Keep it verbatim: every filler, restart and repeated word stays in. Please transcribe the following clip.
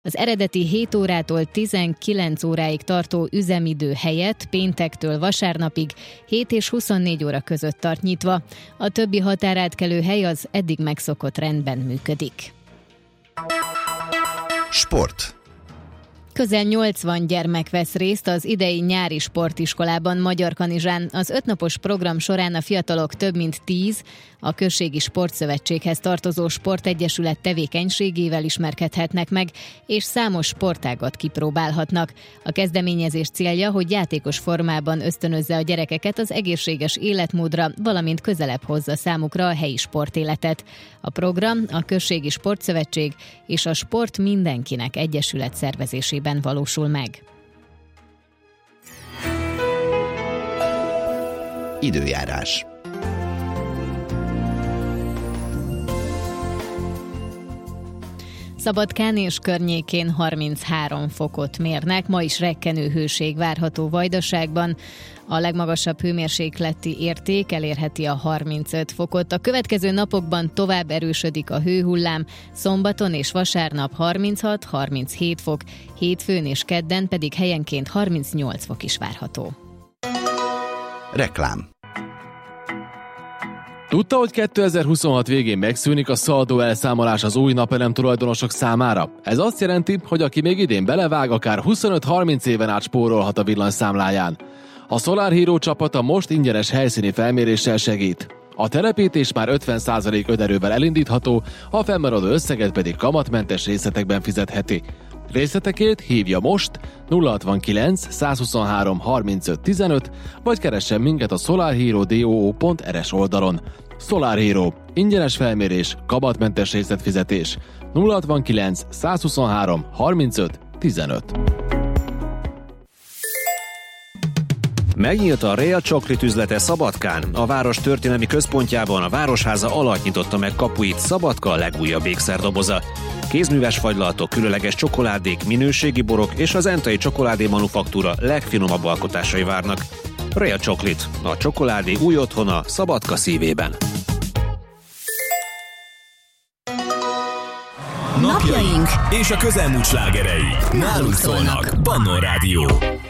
Az eredeti hét órától tizenkilenc óráig tartó üzemidő helyett péntektől vasárnapig hét és huszonnégy óra között tart nyitva. A többi határátkelő hely az eddig megszokott rendben működik. Sport. Közel nyolcvan gyermek vesz részt az idei nyári sportiskolában Magyarkanizsán. Az ötnapos program során a fiatalok több mint tíz a Községi Sportszövetséghez tartozó sportegyesület tevékenységével ismerkedhetnek meg, és számos sportágat kipróbálhatnak. A kezdeményezés célja, hogy játékos formában ösztönözze a gyerekeket az egészséges életmódra, valamint közelebb hozza számukra a helyi sportéletet. A program a Községi Sportszövetség és a Sport Mindenkinek Egyesület szervezésében valósul meg. Időjárás. Szabadkán és környékén harminchárom fokot mérnek, ma is rekkenő hőség várható Vajdaságban. A legmagasabb hőmérsékleti érték elérheti a harmincöt fokot. A következő napokban tovább erősödik a hőhullám, szombaton és vasárnap harminchat-harminchét fok, hétfőn és kedden pedig helyenként harmincnyolc fok is várható. Reklám. Tudta, hogy kétezer-huszonhat végén megszűnik a szaldó elszámolás az új napelem tulajdonosok számára? Ez azt jelenti, hogy aki még idén belevág, akár huszonöt-harminc éven át spórolhat a villanyszámláján. A Solar Hero csapata most ingyenes helyszíni felméréssel segít. A telepítés már ötven százalék önerővel elindítható, a fennmaradó összeget pedig kamatmentes részletekben fizetheti. Részletekért hívja most nulla hatvankilenc százhuszonhárom harmincöt tizenöt, vagy keressen minket a solarhero pont doo pont er es oldalon. Solar Hero. Ingyenes felmérés, kamatmentes részletfizetés. nulla hatvankilenc százhuszonhárom harmincöt tizenöt. Megnyílt a Real Chocolate üzlete Szabadkán. A város történelmi központjában a Városháza alatt nyitotta meg kapuit Szabadka legújabb ékszerdoboza. Kézműves fagylaltok, különleges csokoládék, minőségi borok és az Entai Csokoládé Manufaktúra legfinomabb alkotásai várnak. Real Chocolate, a csokoládé új otthona Szabadka szívében. Napjaink és a közelmúlt slágerei nálunk szólnak. Pannon Rádió.